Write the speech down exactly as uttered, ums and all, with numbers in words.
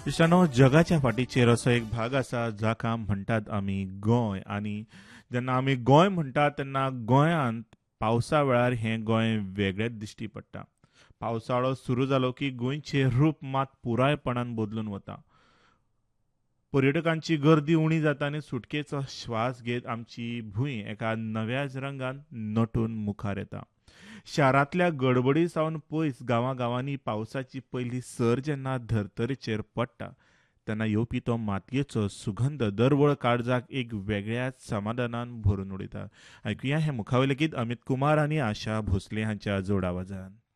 इश्टानो जगाच्या फाटीचेर असो एक भाग आसा जाका म्हणटात आमी गोंय आनी जेन्ना आमी गोंय म्हणटात तेन्ना गोंयांत पावसा वेळार हें गोंय वेगळेंच दिश्टी पडटा. पावसाळो सुरू जालो की गोंयचें रूप मात पुरायपणान बदलून वता. पर्यटकांची गर्दी उणी जाता आनी सुटकेचो श्वास घेत आमची भूंय एका नव्याच रंगान नटून मुखार येता. शारांतल्या गडबडी सावन पयस गांवां गांवांनी पावसाची पयली सर जेन्ना धर्तरेचेर पडटा तेन्ना येवपी तो मातयेचो सुगंध दरवळ काळजाक एक वेगळ्याच समाधानान भरून उडयता. आयकुया हें मुखावेलें गीत अमित कुमार आनी आशा भोसले हांच्या जोड आवाजान.